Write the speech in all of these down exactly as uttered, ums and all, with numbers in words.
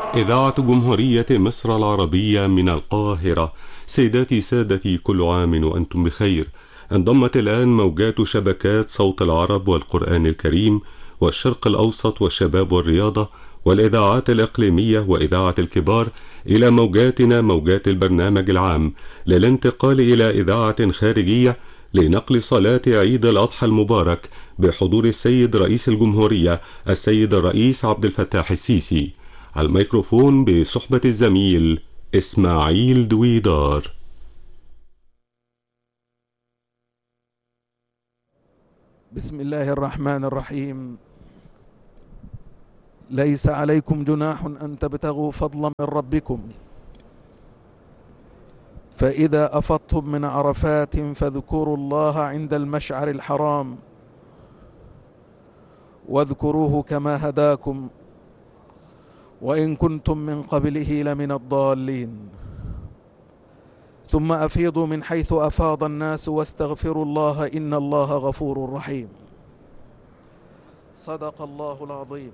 إذاعة جمهورية مصر العربية من القاهرة. سيداتي سادتي، كل عام وأنتم بخير. انضمت الآن موجات شبكات صوت العرب والقرآن الكريم والشرق الأوسط والشباب والرياضة والإذاعات الإقليمية وإذاعة الكبار إلى موجاتنا، موجات البرنامج العام، للانتقال إلى إذاعة خارجية لنقل صلاة عيد الأضحى المبارك بحضور السيد رئيس الجمهورية السيد الرئيس عبد الفتاح السيسي. على الميكروفون بصحبة الزميل إسماعيل دويدار. بسم الله الرحمن الرحيم. ليس عليكم جناح أن تبتغوا فضلا من ربكم، فإذا أفضتم من عرفات فاذكروا الله عند المشعر الحرام واذكروه كما هداكم وإن كنتم من قبله لمن الضالين. ثم أفيضوا من حيث أفاض الناس واستغفروا الله إن الله غفور رحيم. صدق الله العظيم.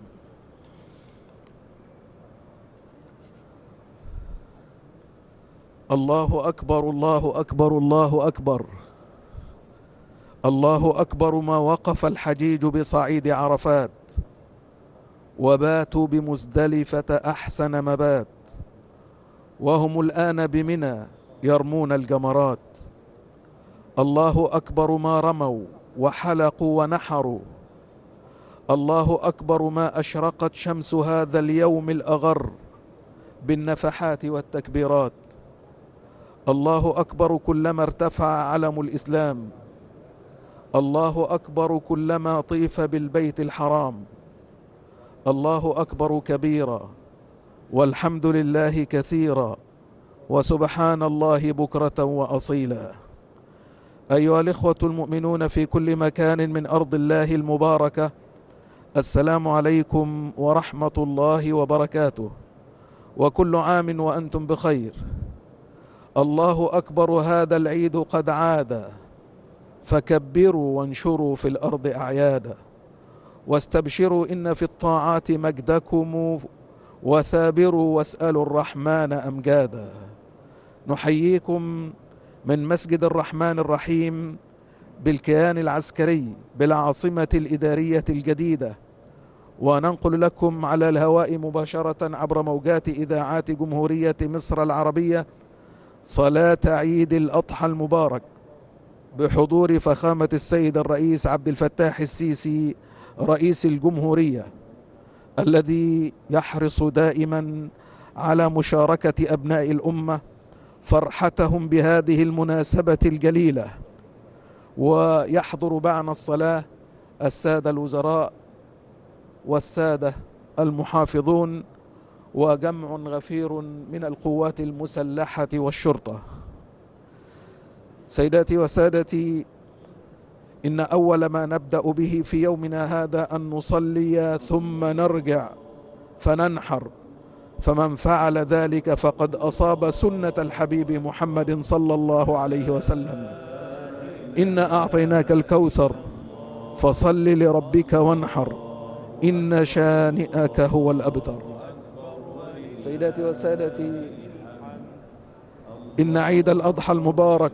الله أكبر، الله أكبر، الله أكبر. الله أكبر ما وقف الحجيج بصعيد عرفات وباتوا بمزدلفة أحسن مبات، وهم الآن بمنى يرمون الجمرات. الله أكبر ما رموا وحلقوا ونحروا. الله أكبر ما أشرقت شمس هذا اليوم الأغر بالنفحات والتكبيرات. الله أكبر كلما ارتفع علم الإسلام. الله أكبر كلما طيف بالبيت الحرام. الله أكبر كبيرا والحمد لله كثيرا وسبحان الله بكرة وأصيلا. أيها الإخوة المؤمنون في كل مكان من أرض الله المباركة، السلام عليكم ورحمة الله وبركاته، وكل عام وأنتم بخير. الله أكبر، هذا العيد قد عاد، فكبروا وانشروا في الأرض أعيادا، واستبشروا إن في الطاعات مجدكم، وثابروا واسألوا الرحمن أمجادا. نحييكم من مسجد الرحمن الرحيم بالكيان العسكري بالعاصمة الإدارية الجديدة، وننقل لكم على الهواء مباشرة عبر موجات إذاعات جمهورية مصر العربية صلاة عيد الأضحى المبارك بحضور فخامة السيد الرئيس عبد الفتاح السيسي رئيس الجمهورية، الذي يحرص دائما على مشاركة أبناء الأمة فرحتهم بهذه المناسبة الجليلة. ويحضر معنا الصلاة السادة الوزراء والسادة المحافظون وجمع غفير من القوات المسلحة والشرطة. سيداتي وسادتي، إن أول ما نبدأ به في يومنا هذا أن نصلي ثم نرجع فننحر، فمن فعل ذلك فقد أصاب سنة الحبيب محمد صلى الله عليه وسلم. إنا أعطيناك الكوثر فصل لربك وانحر إن شانئك هو الأبتر. سيداتي وسادتي، إن عيد الأضحى المبارك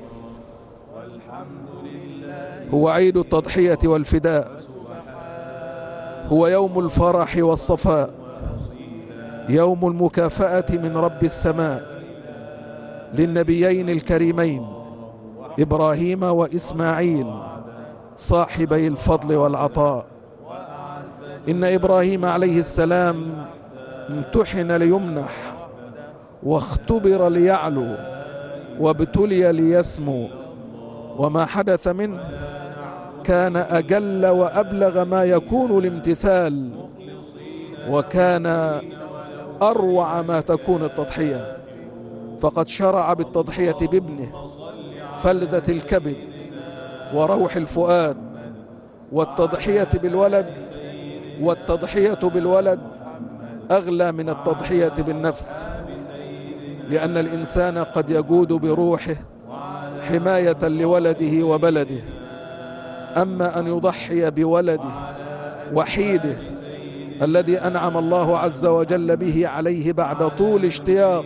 هو عيد التضحية والفداء، هو يوم الفرح والصفاء، يوم المكافأة من رب السماء للنبيين الكريمين إبراهيم وإسماعيل صاحبي الفضل والعطاء. إن إبراهيم عليه السلام امتحن ليمنح، واختبر ليعلو، وابتلي ليسمو، وما حدث منه كان أجل وأبلغ ما يكون الامتثال، وكان أروع ما تكون التضحية. فقد شرع بالتضحية بابنه فلذة الكبد وروح الفؤاد، والتضحية بالولد والتضحية بالولد أغلى من التضحية بالنفس، لأن الإنسان قد يجود بروحه حماية لولده وبلده، أما أن يضحي بولده وحيده الذي أنعم الله عز وجل به عليه بعد طول اشتياق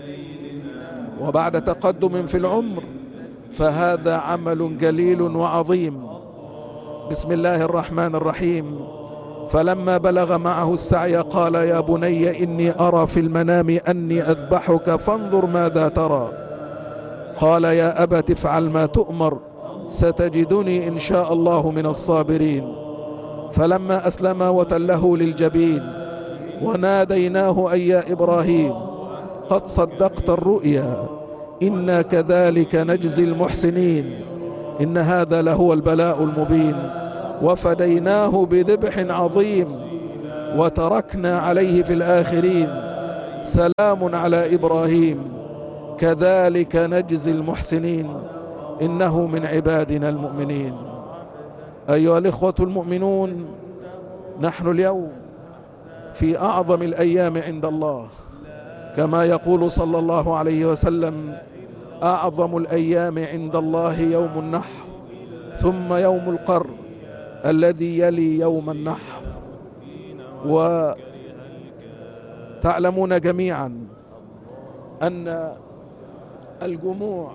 وبعد تقدم في العمر، فهذا عمل جليل وعظيم. بسم الله الرحمن الرحيم. فلما بلغ معه السعي قال يا بني إني أرى في المنام أني أذبحك فانظر ماذا ترى. قال يا أبت افعل ما تؤمر ستجدني إن شاء الله من الصابرين. فلما أسلم وتله للجبين وناديناه أي يا إبراهيم قد صدقت الرؤيا إنا كذلك نجزي المحسنين إن هذا لهو البلاء المبين وفديناه بذبح عظيم وتركنا عليه في الآخرين سلام على إبراهيم كذلك نجزي المحسنين إنه من عبادنا المؤمنين. أيها الإخوة المؤمنون، نحن اليوم في أعظم الأيام عند الله، كما يقول صلى الله عليه وسلم أعظم الأيام عند الله يوم النحر ثم يوم القر الذي يلي يوم النحر. وتعلمون جميعا أن الجموع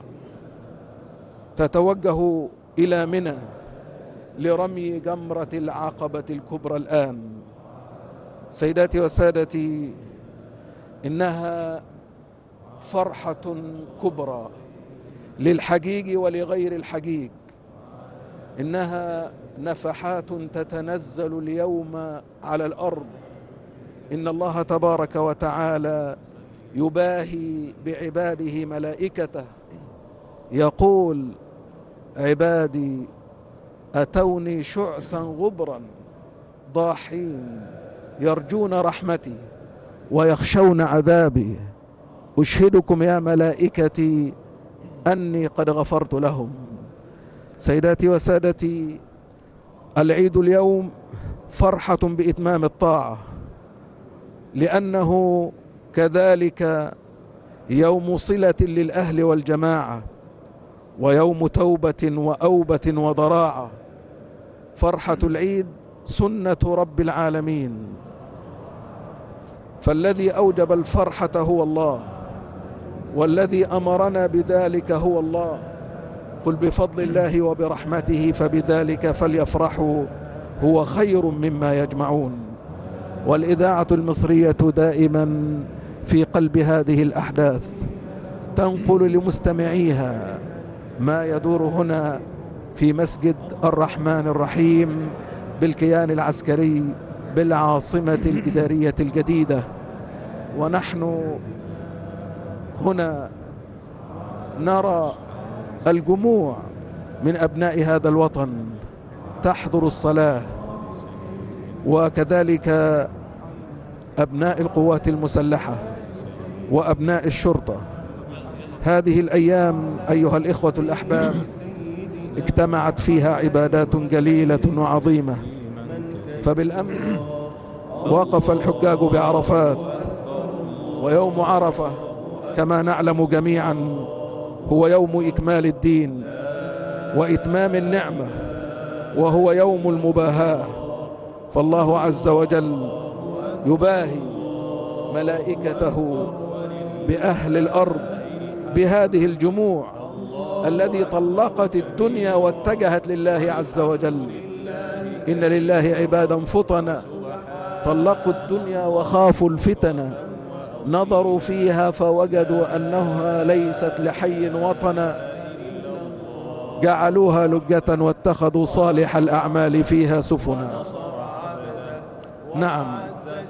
تتوجه إلى منى لرمي جمرة العقبة الكبرى الآن. سيداتي وسادتي، إنها فرحة كبرى للحجيج ولغير الحجيج، إنها نفحات تتنزل اليوم على الأرض. إن الله تبارك وتعالى يباهي بعباده ملائكته يقول عبادي أتوني شعثا غبرا ضاحين يرجون رحمتي ويخشون عذابي أشهدكم يا ملائكتي أني قد غفرت لهم. سيداتي وسادتي، العيد اليوم فرحة بإتمام الطاعة، لأنه كذلك يوم صلة للأهل والجماعة ويوم توبة وأوبة وضراعة. فرحة العيد سنة رب العالمين، فالذي أوجب الفرحة هو الله، والذي أمرنا بذلك هو الله. قل بفضل الله وبرحمته فبذلك فليفرحوا هو خير مما يجمعون. والإذاعة المصرية دائما في قلب هذه الأحداث تنقل لمستمعيها ما يدور هنا في مسجد الرحمن الرحيم بالكيان العسكري بالعاصمة الإدارية الجديدة. ونحن هنا نرى الجموع من أبناء هذا الوطن تحضر الصلاة، وكذلك أبناء القوات المسلحة وأبناء الشرطة. هذه الأيام أيها الإخوة الأحباب اجتمعت فيها عبادات جليلة وعظيمة. فبالأمس وقف الحجاج بعرفات، ويوم عرفة كما نعلم جميعا هو يوم إكمال الدين وإتمام النعمة، وهو يوم المباهاة. فالله عز وجل يباهي ملائكته بأهل الأرض بهذه الجموع الذي طلقت الدنيا واتجهت لله عز وجل. إن لله عبادا فطنا طلقوا الدنيا وخافوا الفتن، نظروا فيها فوجدوا أنها ليست لحي وطنا، جعلوها لجة واتخذوا صالح الأعمال فيها سفنا. نعم،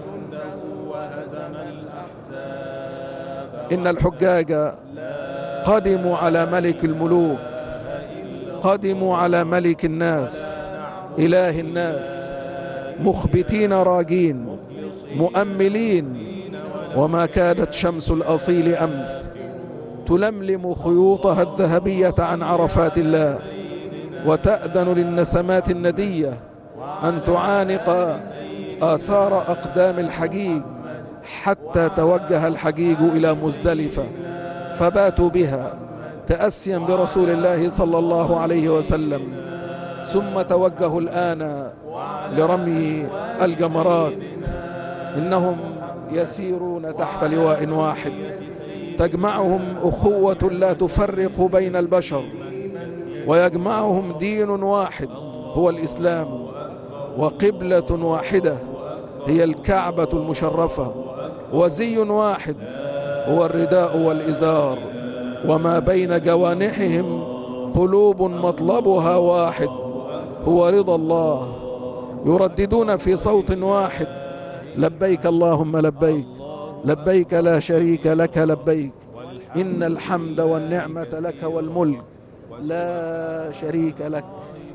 إن الحجاج قدموا على ملك الملوك، قدموا على ملك الناس إله الناس، مخبتين راجين مؤملين، وما كادت شمس الأصيل أمس تلملم خيوطها الذهبية عن عرفات الله، وتأذن للنسمات الندية أن تعانق آثار أقدام الحجيج حتى توجه الحجيج إلى مزدلفة فباتوا بها تأسيا برسول الله صلى الله عليه وسلم. ثم توجهوا الآن لرمي الجمرات، إنهم يسيرون تحت لواء واحد تجمعهم أخوة لا تفرق بين البشر، ويجمعهم دين واحد هو الإسلام، وقبلة واحدة هي الكعبة المشرفة، وزي واحد هو الرداء والإزار، وما بين جوانحهم قلوب مطلبها واحد هو رضا الله، يرددون في صوت واحد لبيك اللهم لبيك، لبيك لا شريك لك لبيك، إن الحمد والنعمة لك والملك لا شريك لك.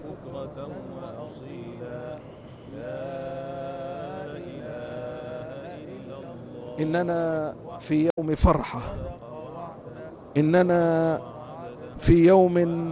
إننا في يوم فرحة، إننا في يوم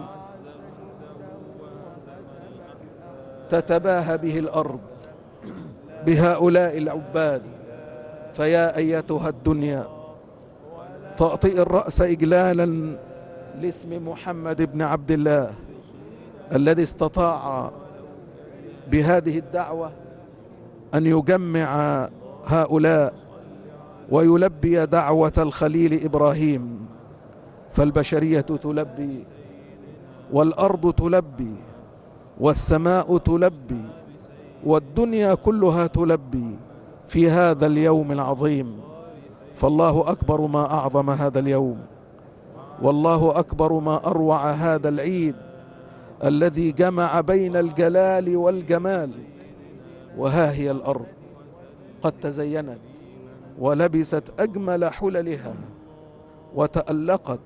تتباهى به الأرض بهؤلاء العباد، فيا أيتها الدنيا تأطئ الرأس إجلالا لاسم محمد بن عبد الله الذي استطاع بهذه الدعوة أن يجمع هؤلاء ويلبي دعوة الخليل إبراهيم، فالبشرية تلبي، والأرض تلبي، والسماء تلبي، والدنيا كلها تلبي في هذا اليوم العظيم. فالله أكبر ما أعظم هذا اليوم، والله أكبر ما أروع هذا العيد الذي جمع بين الجلال والجمال. وها هي الأرض قد تزينت ولبست أجمل حللها وتألقت،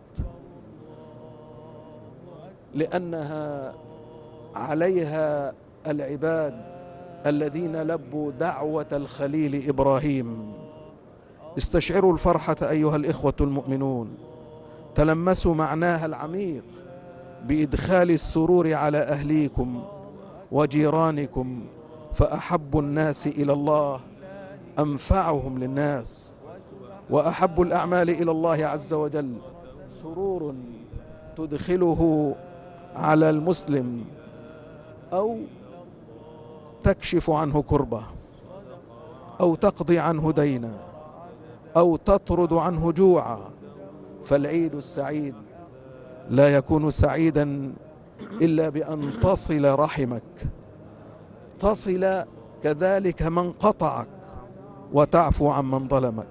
لأنها عليها العباد الذين لبوا دعوة الخليل إبراهيم. استشعروا الفرحة أيها الإخوة المؤمنون، تلمسوا معناها العميق بإدخال السرور على أهليكم وجيرانكم، فأحب الناس إلى الله أنفعهم للناس، وأحب الأعمال إلى الله عز وجل سرور تدخله على المسلم أو تكشف عنه كربة، أو تقضي عنه دينا، أو تطرد عنه جوعا. فالعيد السعيد لا يكون سعيدا إلا بأن تصل رحمك، تصل كذلك من قطعك، وتعفو عن من ظلمك،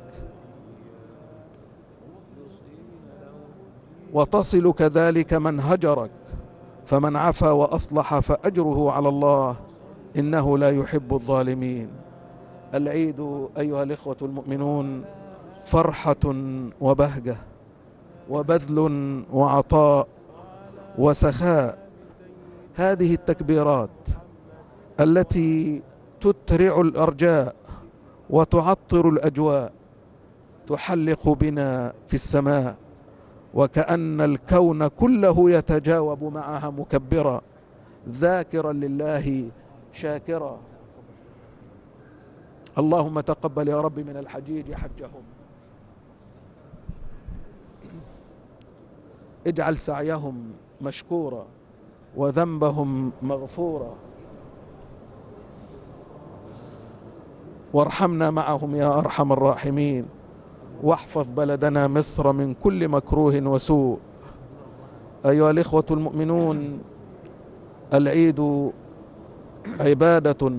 وتصل كذلك من هجرك، فمن عفا وأصلح فأجره على الله إنه لا يحب الظالمين. العيد أيها الإخوة المؤمنون فرحة وبهجة وبذل وعطاء وسخاء. هذه التكبيرات التي تترع الأرجاء وتعطر الأجواء تحلق بنا في السماء، وكأن الكون كله يتجاوب معها مكبرا ذاكرا لله شاكرا. اللهم تقبل يا رب من الحجيج حجهم، اجعل سعيهم مشكورا وذنبهم مغفورا، وارحمنا معهم يا أرحم الراحمين، واحفظ بلدنا مصر من كل مكروه وسوء. أيها الإخوة المؤمنون، العيد عبادة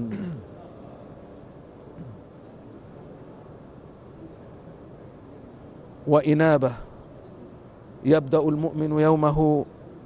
وإنابة. يبدأ المؤمن يومه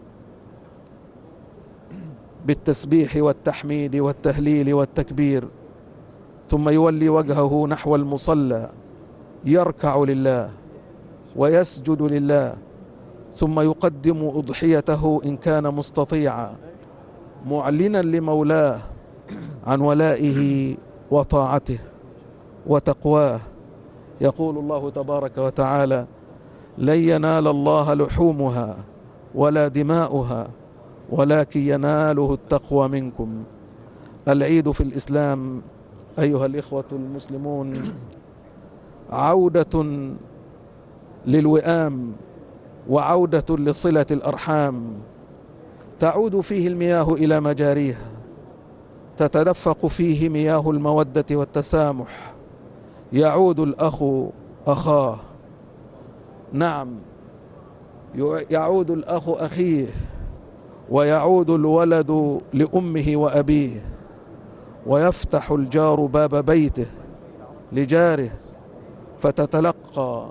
بالتسبيح والتحميد والتهليل والتكبير، ثم يولي وجهه نحو المصلى يركع لله ويسجد لله، ثم يقدم أضحيته إن كان مستطيعا، معلنا لمولاه عن ولائه وطاعته وتقواه. يقول الله تبارك وتعالى: لن ينال الله لحومها ولا دماؤها ولكن يناله التقوى منكم. العيد في الإسلام أيها الإخوة المسلمون عودة للوئام وعودة لصلة الأرحام، تعود فيه المياه إلى مجاريها، تتدفق فيه مياه المودة والتسامح، يعود الأخ أخاه، نعم يعود الأخ أخيه، ويعود الولد لأمه وأبيه، ويفتح الجار باب بيته لجاره، فتتلقى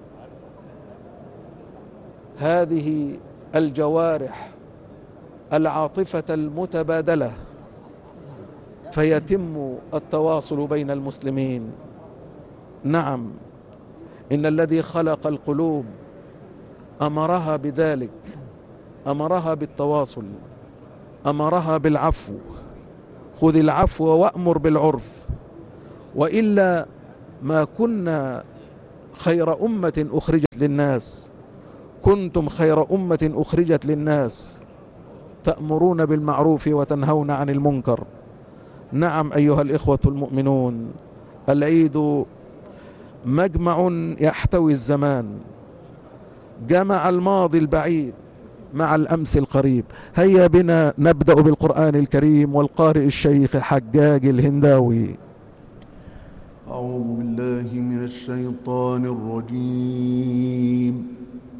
هذه الجوارح العاطفة المتبادلة، فيتم التواصل بين المسلمين. نعم، إن الذي خلق القلوب أمرها بذلك، أمرها بالتواصل، أمرها بالعفو، خذ العفو وأمر بالعرف، وإلا ما كنا خير أمة أخرجت للناس. كنتم خير أمة أخرجت للناس تأمرون بالمعروف وتنهون عن المنكر. نعم أيها الإخوة المؤمنون، العيد مجمع يحتوي الزمان، جمع الماضي البعيد مع الأمس القريب. هيا بنا نبدأ بالقرآن الكريم والقارئ الشيخ حجاج الهنداوي. أعوذ بالله من الشيطان الرجيم.